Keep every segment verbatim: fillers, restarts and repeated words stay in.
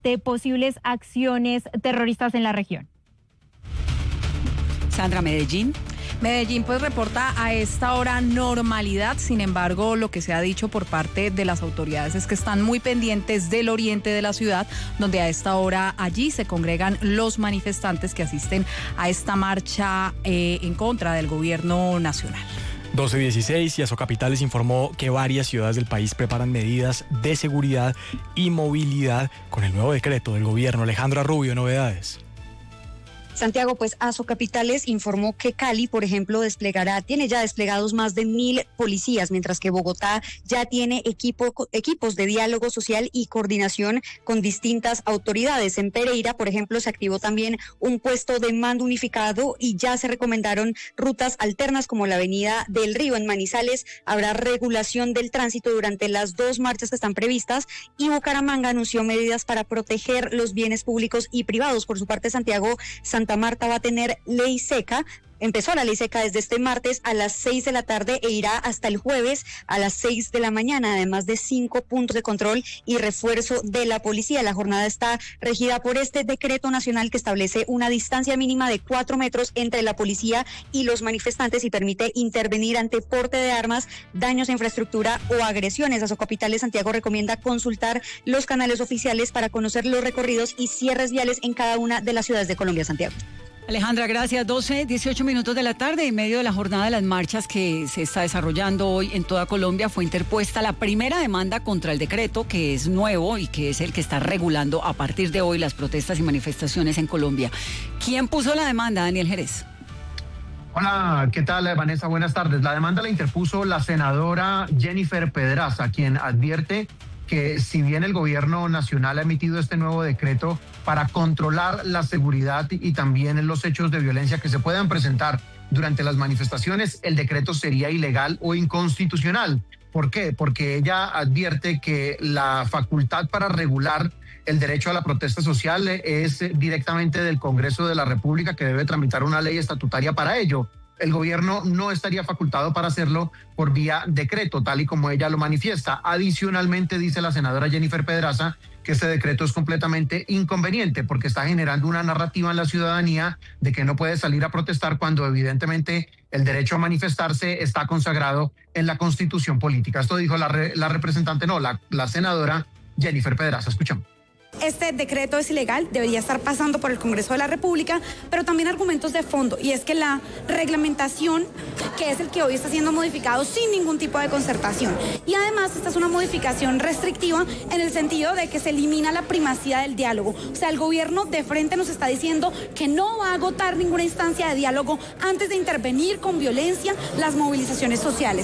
de posibles acciones terroristas en la región. Sandra, Medellín. Medellín pues reporta a esta hora normalidad, sin embargo lo que se ha dicho por parte de las autoridades es que están muy pendientes del oriente de la ciudad, donde a esta hora allí se congregan los manifestantes que asisten a esta marcha eh, en contra del gobierno nacional. doce dieciséis, y Asocapitales informó que varias ciudades del país preparan medidas de seguridad y movilidad con el nuevo decreto del gobierno. Alejandra Rubio, novedades. Santiago, pues Asocapitales informó que Cali, por ejemplo, desplegará, tiene ya desplegados más de mil policías, mientras que Bogotá ya tiene equipo, equipos de diálogo social y coordinación con distintas autoridades. En Pereira, por ejemplo, se activó también un puesto de mando unificado y ya se recomendaron rutas alternas como la Avenida del Río. En Manizales habrá regulación del tránsito durante las dos marchas que están previstas, y Bucaramanga anunció medidas para proteger los bienes públicos y privados. Por su parte, Santiago, Santa Marta va a tener ley seca. Empezó la ley seca desde este martes a las seis de la tarde e irá hasta el jueves a las seis de la mañana, además de cinco puntos de control y refuerzo de la policía. La jornada está regida por este decreto nacional que establece una distancia mínima de cuatro metros entre la policía y los manifestantes y permite intervenir ante porte de armas, daños a infraestructura o agresiones. Asocapitales Santiago recomienda consultar los canales oficiales para conocer los recorridos y cierres viales en cada una de las ciudades de Colombia. Santiago. Alejandra, gracias. doce, dieciocho minutos de la tarde, en medio de la jornada de las marchas que se está desarrollando hoy en toda Colombia, fue interpuesta la primera demanda contra el decreto, que es nuevo y que es el que está regulando a partir de hoy las protestas y manifestaciones en Colombia. ¿Quién puso la demanda, Daniel Jerez? Hola, ¿qué tal, Vanessa? Buenas tardes. La demanda la interpuso la senadora Jennifer Pedraza, quien advierte que si bien el gobierno nacional ha emitido este nuevo decreto para controlar la seguridad y también los hechos de violencia que se puedan presentar durante las manifestaciones, el decreto sería ilegal o inconstitucional. ¿Por qué? Porque ella advierte que la facultad para regular el derecho a la protesta social es directamente del Congreso de la República, que debe tramitar una ley estatutaria para ello. El gobierno no estaría facultado para hacerlo por vía decreto, tal y como ella lo manifiesta. Adicionalmente, dice la senadora Jennifer Pedraza que este decreto es completamente inconveniente porque está generando una narrativa en la ciudadanía de que no puede salir a protestar cuando evidentemente el derecho a manifestarse está consagrado en la Constitución política. Esto dijo la, re, la representante, no, la, la senadora Jennifer Pedraza. Escuchamos. Este decreto es ilegal, debería estar pasando por el Congreso de la República, pero también argumentos de fondo, y es que la reglamentación, que es el que hoy está siendo modificado sin ningún tipo de concertación, y además esta es una modificación restrictiva en el sentido de que se elimina la primacía del diálogo. O sea, el gobierno de frente nos está diciendo que no va a agotar ninguna instancia de diálogo antes de intervenir con violencia las movilizaciones sociales.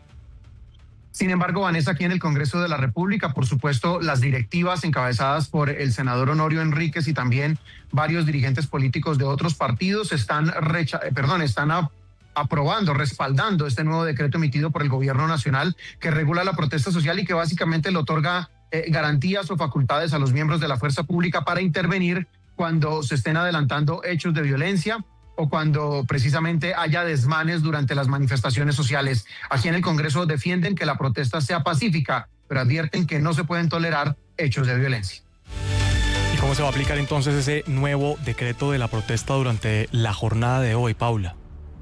Sin embargo, Vanessa, aquí en el Congreso de la República, por supuesto, las directivas encabezadas por el senador Honorio Enríquez y también varios dirigentes políticos de otros partidos están, recha- perdón, están a- aprobando, respaldando este nuevo decreto emitido por el gobierno nacional que regula la protesta social y que básicamente le otorga eh, garantías o facultades a los miembros de la fuerza pública para intervenir cuando se estén adelantando hechos de violencia o cuando precisamente haya desmanes durante las manifestaciones sociales. Aquí en el Congreso defienden que la protesta sea pacífica, pero advierten que no se pueden tolerar hechos de violencia. ¿Y cómo se va a aplicar entonces ese nuevo decreto de la protesta durante la jornada de hoy, Paula?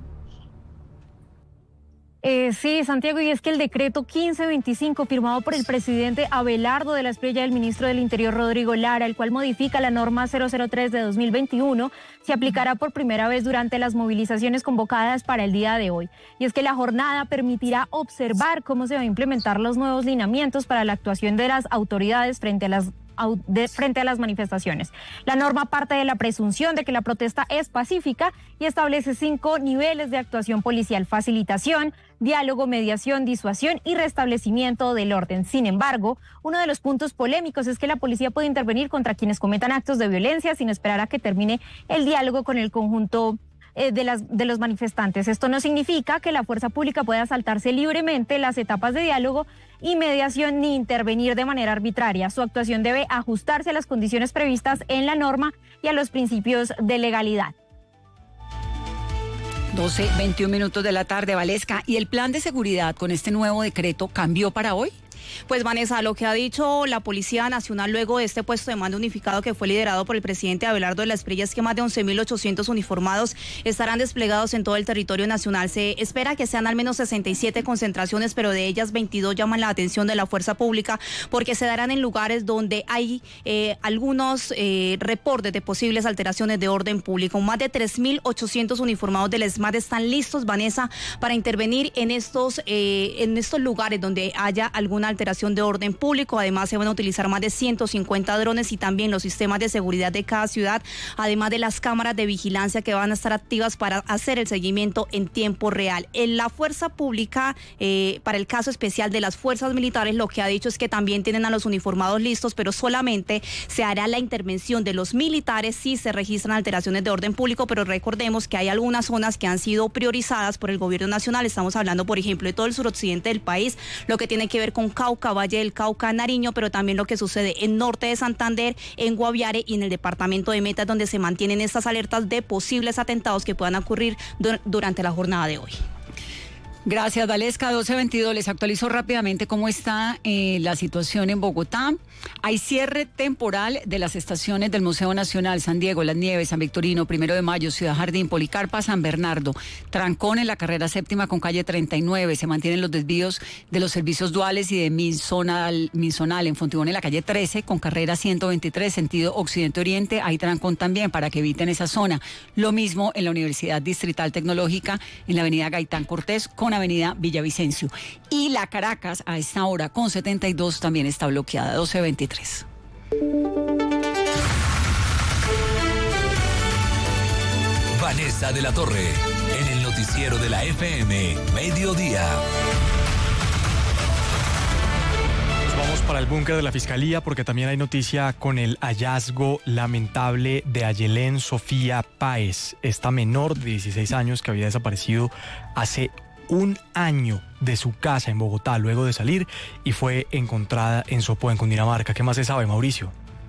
Eh, sí, Santiago, y es que el decreto quince veinticinco firmado por el presidente Abelardo de la Espriella y el ministro del Interior Rodrigo Lara, el cual modifica la norma cero cero tres de dos mil veintiuno, se aplicará por primera vez durante las movilizaciones convocadas para el día de hoy. Y es que la jornada permitirá observar cómo se van a implementar los nuevos lineamientos para la actuación de las autoridades frente a las De, frente a las manifestaciones. La norma parte de la presunción de que la protesta es pacífica y establece cinco niveles de actuación policial: facilitación, diálogo, mediación, disuasión y restablecimiento del orden. Sin embargo, uno de los puntos polémicos es que la policía puede intervenir contra quienes cometan actos de violencia sin esperar a que termine el diálogo con el conjunto Eh, de, las, de los manifestantes. Esto no significa que la fuerza pública pueda saltarse libremente las etapas de diálogo y mediación ni intervenir de manera arbitraria. Su actuación debe ajustarse a las condiciones previstas en la norma y a los principios de legalidad. doce, veintiún minutos de la tarde, Valesca. ¿Y el plan de seguridad con este nuevo decreto cambió para hoy? Pues Vanessa, lo que ha dicho la Policía Nacional luego de este puesto de mando unificado que fue liderado por el presidente Abelardo de la Espriella es que más de once mil ochocientos uniformados estarán desplegados en todo el territorio nacional. Se espera que sean al menos sesenta y siete concentraciones, pero de ellas veintidós llaman la atención de la fuerza pública porque se darán en lugares donde hay eh, algunos eh, reportes de posibles alteraciones de orden público. Más de tres mil ochocientos uniformados del ESMAD están listos, Vanessa, para intervenir en estos, eh, en estos lugares donde haya alguna alteración de orden público. Además, se van a utilizar más de ciento cincuenta drones y también los sistemas de seguridad de cada ciudad, además de las cámaras de vigilancia que van a estar activas para hacer el seguimiento en tiempo real. En la fuerza pública, eh, para el caso especial de las fuerzas militares, lo que ha dicho es que también tienen a los uniformados listos, pero solamente se hará la intervención de los militares si se registran alteraciones de orden público, pero recordemos que hay algunas zonas que han sido priorizadas por el gobierno nacional. Estamos hablando, por ejemplo, de todo el suroccidente del país, lo que tiene que ver con Cauca, Valle del Cauca, Nariño, pero también lo que sucede en norte de Santander, en Guaviare y en el departamento de Meta, donde se mantienen estas alertas de posibles atentados que puedan ocurrir dur- durante la jornada de hoy. Gracias, Valesca. doce veintidós, les actualizo rápidamente cómo está eh, la situación en Bogotá. Hay cierre temporal de las estaciones del Museo Nacional, San Diego, Las Nieves, San Victorino, Primero de Mayo, Ciudad Jardín, Policarpa, San Bernardo. Trancón en la carrera séptima con calle treinta y nueve. Se mantienen los desvíos de los servicios duales y de Misonal, Misonal en Fontibón en la calle trece con carrera ciento veintitrés, sentido occidente-oriente. Hay trancón también para que eviten esa zona. Lo mismo en la Universidad Distrital Tecnológica, en la avenida Gaitán Cortés con avenida Villavicencio. Y la Caracas a esta hora con setenta y dos también está bloqueada, doce veintitrés. Vanessa de la Torre, en el noticiero de la F M, Mediodía. Vamos para el búnker de la Fiscalía porque también hay noticia con el hallazgo lamentable de Ayelén Sofía Páez, esta menor de dieciséis años que había desaparecido hace un año de su casa en Bogotá luego de salir y fue encontrada en Sopó, en Cundinamarca. ¿Qué más se sabe, Mauricio?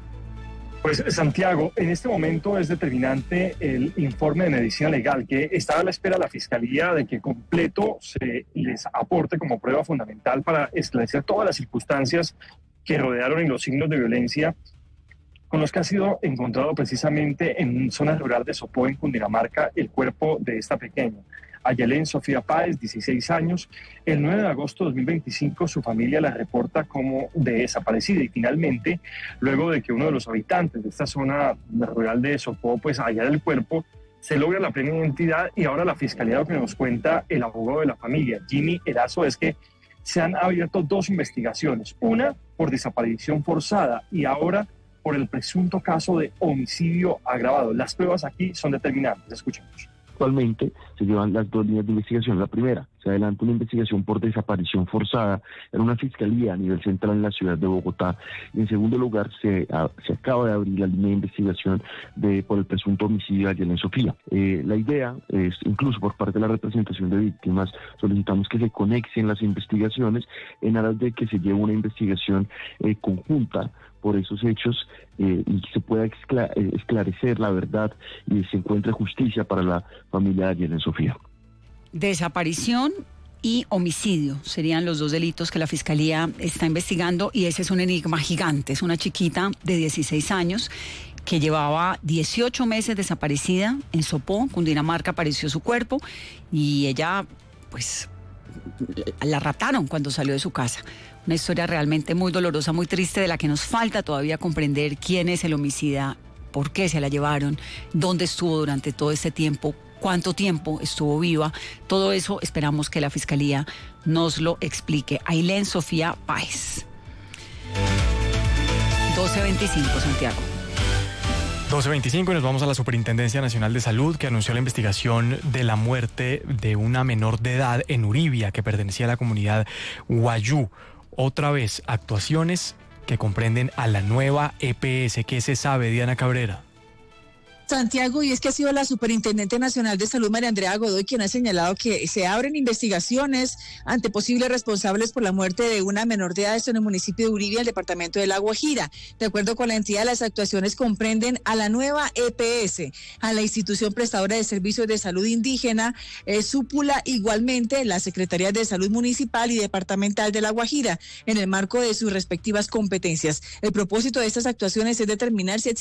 Pues Santiago, en este momento es determinante el informe de medicina legal que está a la espera de la Fiscalía de que completo se les aporte como prueba fundamental para esclarecer todas las circunstancias que rodearon y los signos de violencia con los que ha sido encontrado precisamente en zona rural de Sopó, en Cundinamarca, el cuerpo de esta pequeña. Ayelén Sofía Páez, dieciséis años. El nueve de agosto de dos mil veinticinco su familia la reporta como de desaparecida y finalmente, luego de que uno de los habitantes de esta zona rural de Sopó pues hallara el cuerpo, se logra la plena identidad y ahora la Fiscalía, lo que nos cuenta el abogado de la familia, Jimmy Erazo, es que se han abierto dos investigaciones, una por desaparición forzada y ahora por el presunto caso de homicidio agravado. Las pruebas aquí son determinantes. Escuchemos. Actualmente se llevan las dos líneas de investigación. La primera, se adelanta una investigación por desaparición forzada en una fiscalía a nivel central en la ciudad de Bogotá. Y en segundo lugar, se, a, se acaba de abrir la línea de investigación de, por el presunto homicidio de Ayelén Sofía. Eh, la idea es, incluso por parte de la representación de víctimas, solicitamos que se conexen las investigaciones en aras de que se lleve una investigación eh, conjunta por esos hechos eh, y se pueda esclarecer la verdad y se encuentre justicia para la familia de Ayelén Sofía. Desaparición y homicidio serían los dos delitos que la Fiscalía está investigando y ese es un enigma gigante. Es una chiquita de dieciséis años que llevaba dieciocho meses desaparecida en Sopó, Cundinamarca, apareció su cuerpo y ella pues la rataron cuando salió de su casa. Una historia realmente muy dolorosa, muy triste, de la que nos falta todavía comprender quién es el homicida, por qué se la llevaron, dónde estuvo durante todo este tiempo, cuánto tiempo estuvo viva. Todo eso esperamos que la Fiscalía nos lo explique. Ayelén Sofía Páez. doce veinticinco, Santiago. doce veinticinco y nos vamos a la Superintendencia Nacional de Salud, que anunció la investigación de la muerte de una menor de edad en Uribia que pertenecía a la comunidad Guayú. Otra vez, actuaciones que comprenden a la nueva E P S. ¿Qué se sabe, Diana Cabrera? Santiago, y es que ha sido la Superintendente Nacional de Salud, María Andrea Godoy, quien ha señalado que se abren investigaciones ante posibles responsables por la muerte de una menor de edad en el municipio de Uribe, el departamento de La Guajira. De acuerdo con la entidad, las actuaciones comprenden a la nueva E P S, a la institución prestadora de servicios de salud indígena, eh, Súpula, igualmente la Secretaría de Salud Municipal y Departamental de La Guajira, en el marco de sus respectivas competencias. El propósito de estas actuaciones es determinar si